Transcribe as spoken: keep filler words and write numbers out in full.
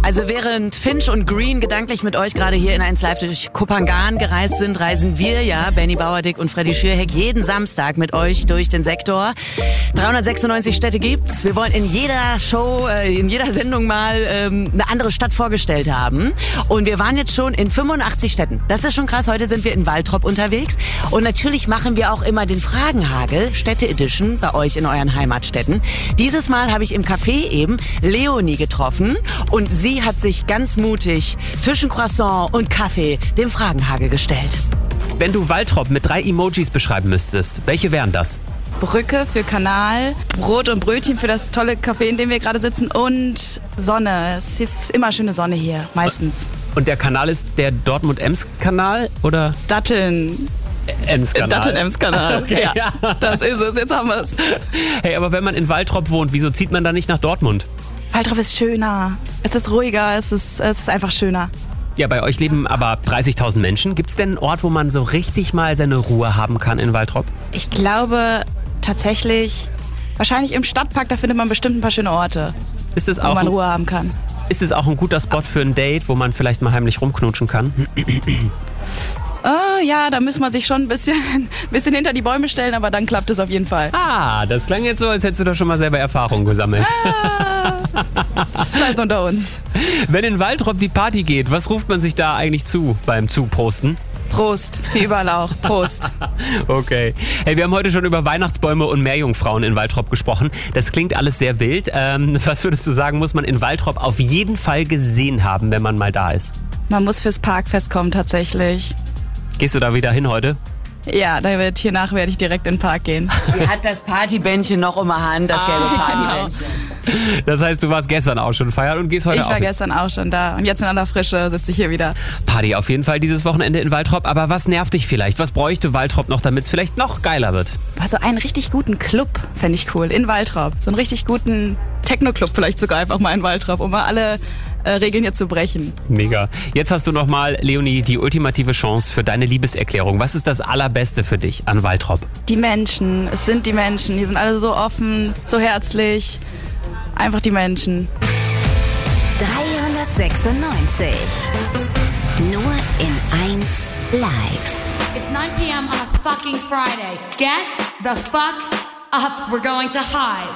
Also während Finch und Green gedanklich mit euch gerade hier in eins Live durch Kopangan gereist sind, reisen wir ja, Benny Bauerdick und Freddy Schürheck, jeden Samstag mit euch durch den Sektor. dreihundertsechsundneunzig Städte gibt's. Wir wollen in jeder Show, äh, in jeder Sendung mal ähm, eine andere Stadt vorgestellt haben. Und wir waren jetzt schon in fünfundachtzig Städten. Das ist schon krass. Heute sind wir in Waltrop unterwegs. Und natürlich machen wir auch immer den Fragenhagel, Städte-Edition, bei euch in euren Heimatstädten. Dieses Mal habe ich im Café eben Leonie getroffen und sie hat sich ganz mutig zwischen Croissant und Kaffee dem Fragenhagel gestellt. Wenn du Waltrop mit drei Emojis beschreiben müsstest, welche wären das? Brücke für Kanal, Brot und Brötchen für das tolle Café, in dem wir gerade sitzen und Sonne. Es ist immer schöne Sonne hier, meistens. Und der Kanal ist der Dortmund-Ems-Kanal, oder? Datteln. Ems-Kanal. Datteln-Ems-Kanal. Okay, ja, ja. Das ist es, jetzt haben wir es. Hey, aber wenn man in Waltrop wohnt, wieso zieht man dann nicht nach Dortmund? Waltrop ist schöner, es ist ruhiger, es ist, es ist einfach schöner. Ja, bei euch leben aber dreißigtausend Menschen. Gibt es denn einen Ort, wo man so richtig mal seine Ruhe haben kann in Waltrop? Ich glaube tatsächlich, wahrscheinlich im Stadtpark, da findet man bestimmt ein paar schöne Orte, ist es wo auch man ein, Ruhe haben kann. Ist es auch ein guter Spot für ein Date, wo man vielleicht mal heimlich rumknutschen kann? Oh, ja, da muss man sich schon ein bisschen, bisschen hinter die Bäume stellen, aber dann klappt es auf jeden Fall. Ah, das klang jetzt so, als hättest du da schon mal selber Erfahrungen gesammelt. Ah, das bleibt unter uns. Wenn in Waltrop die Party geht, was ruft man sich da eigentlich zu beim Zuprosten? Prost, wie überall auch. Prost. Okay. Hey, wir haben heute schon über Weihnachtsbäume und Meerjungfrauen in Waltrop gesprochen. Das klingt alles sehr wild. Ähm, was würdest du sagen, muss man in Waltrop auf jeden Fall gesehen haben, wenn man mal da ist? Man muss fürs Parkfest kommen tatsächlich. Gehst du da wieder hin heute? Ja, da wird hier nach werde ich direkt in den Park gehen. Sie hat das Partybändchen noch in der Hand, das gelbe Ah, Partybändchen. Das heißt, du warst gestern auch schon feiern und gehst heute Ich auch war hin. gestern auch schon da und jetzt in aller Frische sitze ich hier wieder. Party auf jeden Fall dieses Wochenende in Waltrop. Aber was nervt dich vielleicht? Was bräuchte Waltrop noch, damit es vielleicht noch geiler wird? Also einen richtig guten Club fände ich cool, in Waltrop. So einen richtig guten Techno-Club vielleicht sogar einfach mal in Waltrop, um mal alle äh, Regeln hier zu brechen. Mega. Jetzt hast du nochmal, Leonie, die ultimative Chance für deine Liebeserklärung. Was ist das Allerbeste für dich an Waltrop? Die Menschen, es sind die Menschen, die sind alle so offen, so herzlich. Einfach die Menschen. dreihundertsechsundneunzig. Nur in eins Live. It's nine p m on a fucking Friday. Get the fuck up. We're going to Hive.